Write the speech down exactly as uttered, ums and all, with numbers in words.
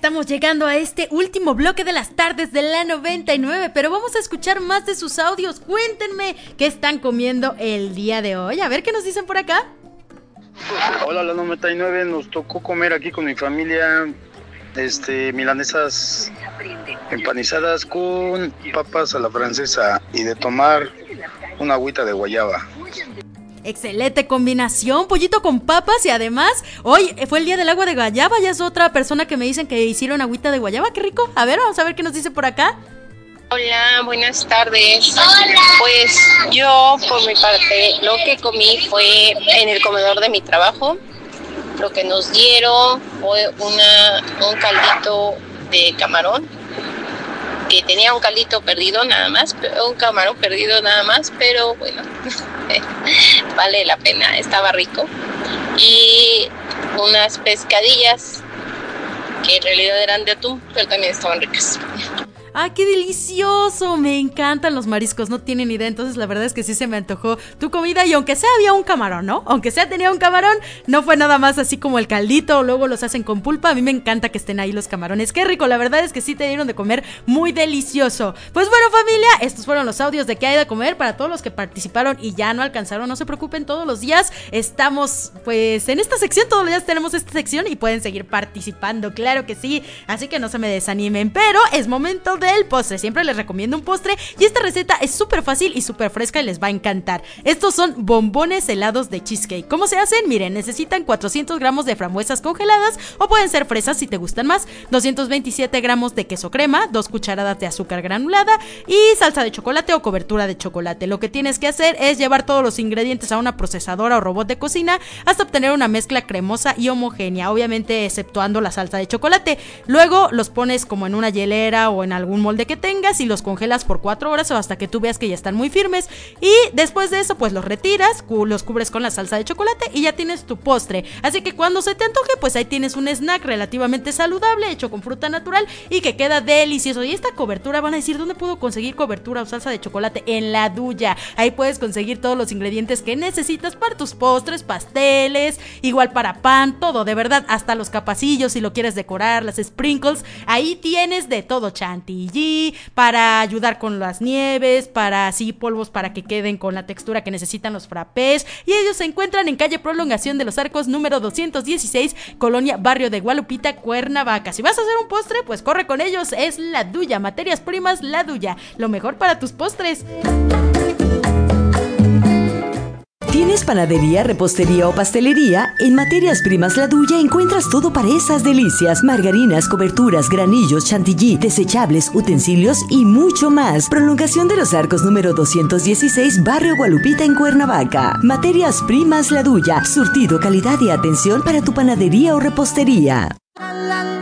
estamos llegando a este último bloque de las tardes de la noventa y nueve, pero vamos a escuchar más de sus audios. Cuéntenme qué están comiendo el día de hoy. A ver qué nos dicen por acá. Hola, la noventa y nueve, nos tocó comer aquí con mi familia este milanesas empanizadas con papas a la francesa y de tomar una agüita de guayaba. Excelente combinación, pollito con papas y además hoy fue el día del agua de guayaba. Ya es otra persona que me dicen que hicieron agüita de guayaba, qué rico. A ver, vamos a ver qué nos dice por acá. Hola, buenas tardes. Hola. Pues yo por mi parte lo que comí fue en el comedor de mi trabajo. Lo que nos dieron fue una, un caldito de camarón, que tenía un caldito perdido nada más, un camarón perdido nada más, pero bueno, vale la pena, estaba rico. Y unas pescadillas que en realidad eran de atún, pero también estaban ricas. ¡Ay, qué delicioso! Me encantan los mariscos, no tienen idea. Entonces la verdad es que sí se me antojó tu comida. Y aunque sea había un camarón, ¿no? Aunque sea tenía un camarón, no fue nada más así como el caldito. Luego los hacen con pulpa. A mí me encanta que estén ahí los camarones. ¡Qué rico! La verdad es que sí te dieron de comer muy delicioso. Pues bueno, familia, estos fueron los audios de qué hay de comer. Para todos los que participaron y ya no alcanzaron, no se preocupen, todos los días estamos pues en esta sección. Todos los días tenemos esta sección y pueden seguir participando, claro que sí. Así que no se me desanimen. Pero es momento de el postre, siempre les recomiendo un postre y esta receta es súper fácil y súper fresca y les va a encantar. Estos son bombones helados de cheesecake. ¿Cómo se hacen? Miren, necesitan cuatrocientos gramos de frambuesas congeladas o pueden ser fresas si te gustan más, doscientos veintisiete gramos de queso crema, dos cucharadas de azúcar granulada y salsa de chocolate o cobertura de chocolate. Lo que tienes que hacer es llevar todos los ingredientes a una procesadora o robot de cocina hasta obtener una mezcla cremosa y homogénea, obviamente exceptuando la salsa de chocolate. Luego los pones como en una hielera o en algún molde que tengas y los congelas por cuatro horas o hasta que tú veas que ya están muy firmes y después de eso pues los retiras, los cubres con la salsa de chocolate y ya tienes tu postre. Así que cuando se te antoje pues ahí tienes un snack relativamente saludable hecho con fruta natural y que queda delicioso. Y esta cobertura, van a decir, ¿dónde puedo conseguir cobertura o salsa de chocolate? En La Duya. Ahí puedes conseguir todos los ingredientes que necesitas para tus postres, pasteles, igual para pan, todo, de verdad, hasta los capacillos si lo quieres decorar, las sprinkles, ahí tienes de todo, chantilly para ayudar con las nieves, para así polvos para que queden con la textura que necesitan los frappés. Y ellos se encuentran en calle Prolongación de los Arcos número doscientos dieciséis, Colonia Barrio de Gualupita, Cuernavaca. Si vas a hacer un postre, pues corre con ellos, es La Duya, materias primas La Duya, lo mejor para tus postres. ¿Tienes panadería, repostería o pastelería? En Materias Primas La Duya encuentras todo para esas delicias. Margarinas, coberturas, granillos, chantilly, desechables, utensilios y mucho más. Prolongación de los Arcos número doscientos dieciséis, Barrio Gualupita en Cuernavaca. Materias Primas La Duya. Surtido, calidad y atención para tu panadería o repostería.